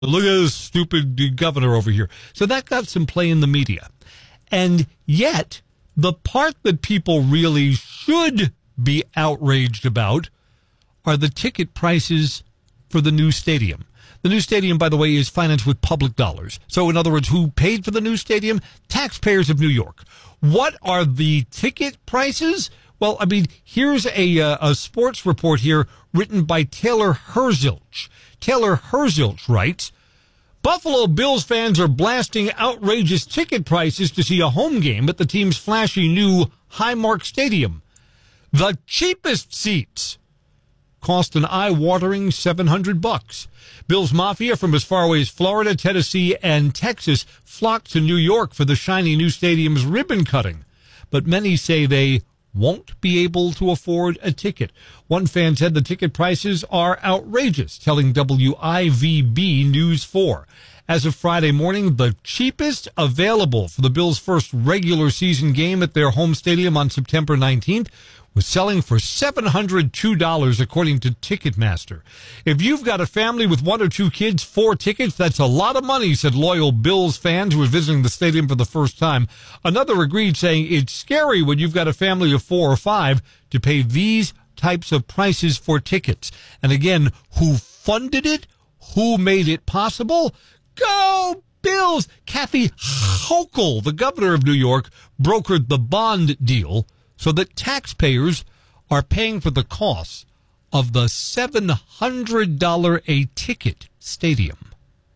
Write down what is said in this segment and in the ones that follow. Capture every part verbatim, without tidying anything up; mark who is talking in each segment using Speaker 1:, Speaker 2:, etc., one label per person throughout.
Speaker 1: Look at this stupid governor over here. So that got some play in the media. And yet, the part that people really should be outraged about are the ticket prices for the new stadium. The new stadium, by the way, is financed with public dollars. So, in other words, who paid for the new stadium? Taxpayers of New York. What are the ticket prices? Well, I mean, here's a, uh, a sports report here written by Taylor Herzilch. Taylor Herzilch writes, Buffalo Bills fans are blasting outrageous ticket prices to see a home game at the team's flashy new Highmark Stadium. The cheapest seats cost an eye-watering seven hundred bucks. Bills Mafia from as far away as Florida, Tennessee, and Texas flocked to New York for the shiny new stadium's ribbon cutting. But many say they won't be able to afford a ticket. One fan said the ticket prices are outrageous, telling W I V B News four. As of Friday morning, the cheapest available for the Bills' first regular season game at their home stadium on September nineteenth was selling for seven hundred two dollars, according to Ticketmaster. If you've got a family with one or two kids, four tickets, that's a lot of money, said loyal Bills fans who were visiting the stadium for the first time. Another agreed, saying it's scary when you've got a family of four or five to pay these types of prices for tickets. And again, who funded it? Who made it possible? Go Bills! Kathy Hochul, the governor of New York, brokered the bond deal so that taxpayers are paying for the cost of the seven hundred dollars a ticket stadium.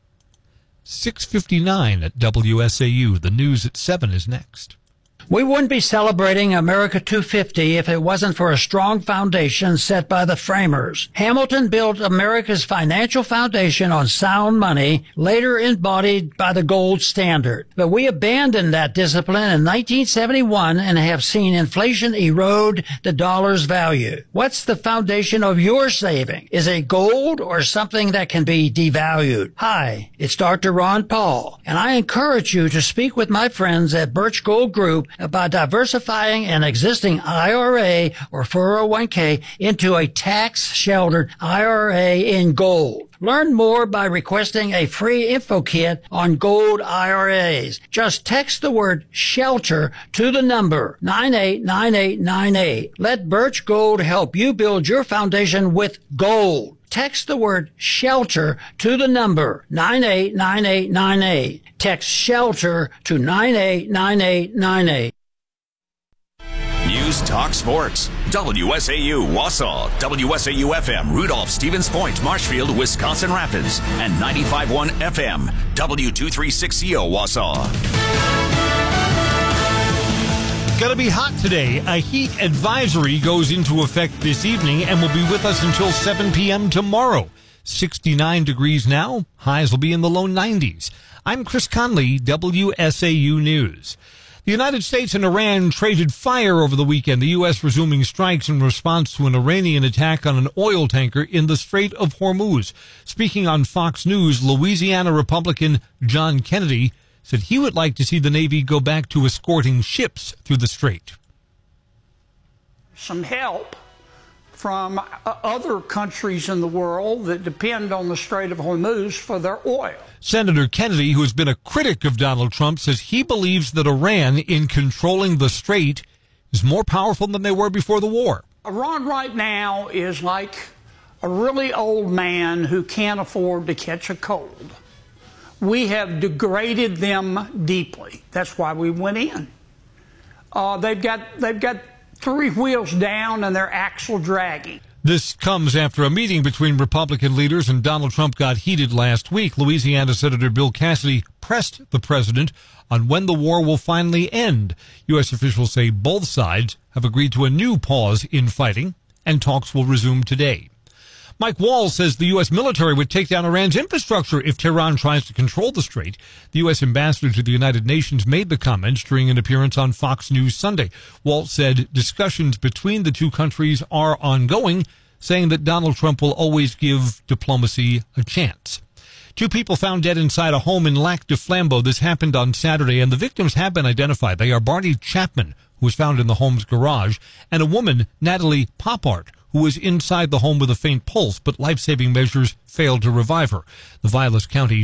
Speaker 1: six fifty-nine at W S A U. The news at seven is next.
Speaker 2: We wouldn't be celebrating America two fifty if it wasn't for a strong foundation set by the framers. Hamilton built America's financial foundation on sound money, later embodied by the gold standard. But we abandoned that discipline in nineteen seventy-one and have seen inflation erode the dollar's value. What's the foundation of your saving? Is it gold or something that can be devalued? Hi, it's Doctor Ron Paul, and I encourage you to speak with my friends at Birch Gold Group about diversifying an existing I R A or four oh one k into a tax-sheltered I R A in gold. Learn more by requesting a free info kit on gold I R As. Just text the word SHELTER to the number nine eight nine eight nine eight. Let Birch Gold help you build your foundation with gold. Text the word SHELTER to the number nine eight nine eight nine eight. Text SHELTER to nine eight nine eight nine eight.
Speaker 3: News Talk Sports. W S A U Wausau, W S A U F M Rudolph, Stevens Point, Marshfield, Wisconsin Rapids, and ninety-five point one F M W two thirty-six C O Wausau.
Speaker 1: Gonna be hot today. A heat advisory goes into effect this evening and will be with us until seven p.m. tomorrow. sixty-nine degrees now. Highs will be in the low nineties. I'm Chris Conley, W S A U News. The United States and Iran traded fire over the weekend, the U S resuming strikes in response to an Iranian attack on an oil tanker in the Strait of Hormuz. Speaking on Fox News, Louisiana Republican John Kennedy said he would like to see the Navy go back to escorting ships through the strait.
Speaker 4: Some help from other countries in the world that depend on the Strait of Hormuz for their oil.
Speaker 1: Senator Kennedy, who has been a critic of Donald Trump, says he believes that Iran, in controlling the strait, is more powerful than they were before the war.
Speaker 4: Iran right now is like a really old man who can't afford to catch a cold. We have degraded them deeply. That's why we went in. Uh, they've got they've got three wheels down and they're axle dragging.
Speaker 1: This comes after a meeting between Republican leaders and Donald Trump got heated last week. Louisiana Senator Bill Cassidy pressed the president on when the war will finally end. U S officials say both sides have agreed to a new pause in fighting, and talks will resume today. Mike Walls says the U S military would take down Iran's infrastructure if Tehran tries to control the strait. The U S ambassador to the United Nations made the comments during an appearance on Fox News Sunday. Walls said discussions between the two countries are ongoing, saying that Donald Trump will always give diplomacy a chance. Two people found dead inside a home in Lac du Flambeau. This happened on Saturday, and the victims have been identified. They are Barney Chapman, who was found in the home's garage, and a woman, Natalie Poppart, who who was inside the home with a faint pulse, but life-saving measures failed to revive her. The Vilas County